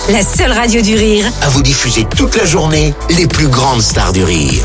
la seule radio du rire. À vous diffuser toute la journée les plus grandes stars du rire.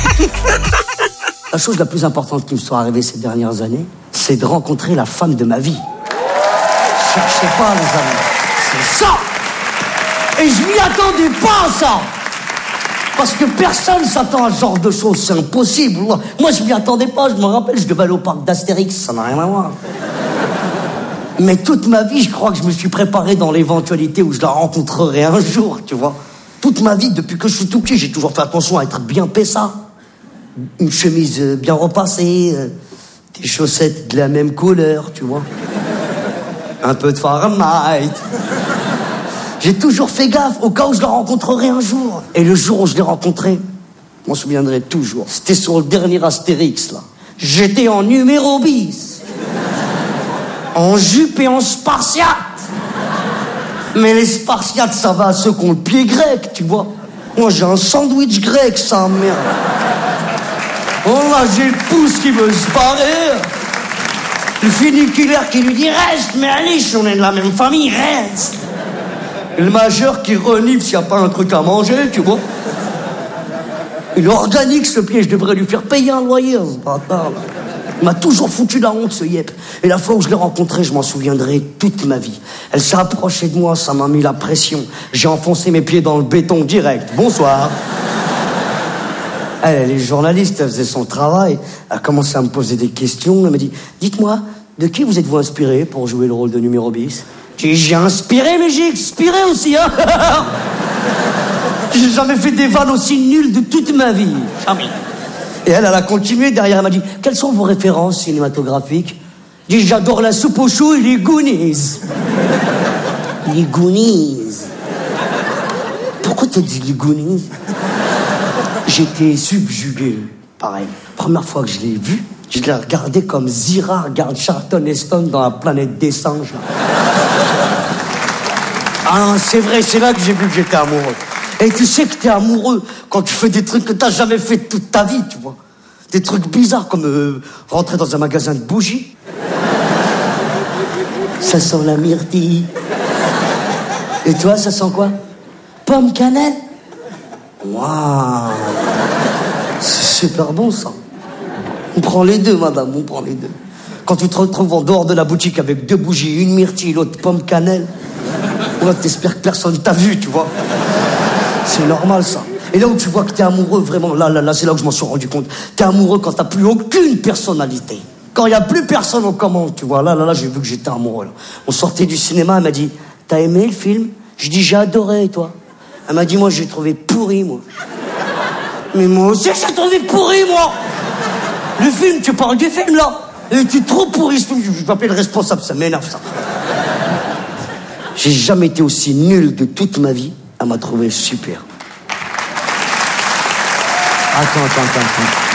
La chose la plus importante qui me soit arrivée ces dernières années, c'est de rencontrer la femme de ma vie. Cherchez pas, les amis. C'est ça. Et je m'y attendais pas à ça. Parce que personne s'attend à ce genre de choses, c'est impossible. Moi, je m'y attendais pas, je me rappelle, je devais aller au parc d'Astérix, ça n'a rien à voir. Mais toute ma vie, je crois que je me suis préparé dans l'éventualité où je la rencontrerai un jour, tu vois. Toute ma vie, depuis que je suis tout petit, j'ai toujours fait attention à être bien pessa. Une chemise bien repassée, des chaussettes de la même couleur, tu vois. Un peu de Fahrenheit. J'ai toujours fait gaffe au cas où je la rencontrerai un jour. Et le jour où je l'ai rencontrée, je m'en souviendrai toujours. C'était sur le dernier Astérix, là. J'étais en numéro bis. En jupe et en spartiate. Mais les spartiates, ça va à ceux qui ont le pied grec, tu vois. Moi, j'ai un sandwich grec, ça, merde. Oh là, j'ai le pouce qui veut se barrer. Le funiculaire qui lui dit « Reste, mais Alice, on est de la même famille, reste !» Et le majeur qui renifle s'il n'y a pas un truc à manger, tu vois. Il organique, ce pied, je devrais lui faire payer un loyer, ce bâtard. Il m'a toujours foutu la honte, ce yep. Et la fois où je l'ai rencontrée, je m'en souviendrai toute ma vie. Elle s'est approchée de moi, ça m'a mis la pression. J'ai enfoncé mes pieds dans le béton direct. Bonsoir. Elle est journaliste, elle faisait son travail. Elle a commencé à me poser des questions. Elle m'a dit « Dites-moi, de qui vous êtes-vous inspiré pour jouer le rôle de numéro bis ?» J'ai inspiré, mais j'ai expiré aussi, hein. J'ai jamais fait des vannes aussi nulles de toute ma vie. Jamais. Et elle a continué derrière, elle m'a dit « Quelles sont vos références cinématographiques ?» J'ai dit « J'adore la soupe aux choux et les Goonies. » Les Goonies. Pourquoi t'as dit les Goonies? J'étais subjugué, pareil. Première fois que je l'ai vu, je l'ai regardé comme Zira regarde Charlton Heston dans La planète des singes. Ah non, c'est vrai, c'est là que j'ai vu que j'étais amoureux. Et tu sais que t'es amoureux quand tu fais des trucs que t'as jamais fait toute ta vie, tu vois. Des trucs bizarres comme rentrer dans un magasin de bougies. Ça sent la myrtille. Et toi, ça sent quoi? Pomme cannelle? Waouh. C'est super bon, ça. On prend les deux, madame, on prend les deux. Quand tu te retrouves en dehors de la boutique avec 2 bougies, une myrtille, l'autre pomme cannelle, là, t'espères que personne t'a vu, tu vois. C'est normal, ça. Et là où tu vois que t'es amoureux, vraiment, là, c'est là où je m'en suis rendu compte. T'es amoureux quand t'as plus aucune personnalité. Quand il n'y a plus personne aux commandes, tu vois. Là, j'ai vu que j'étais amoureux. Là. On sortait du cinéma, elle m'a dit « T'as aimé le film ?» Je dis « J'ai adoré, et toi ?» Elle m'a dit « Moi, j'ai trouvé pourri, moi. » Mais moi aussi, j'ai trouvé pourri, moi. Le film, tu parles du film, là. Et tu es trop pourri, je vais appeler le responsable, ça m'énerve, ça. J'ai jamais été aussi nul de toute ma vie. Elle m'a trouvé super. Attends.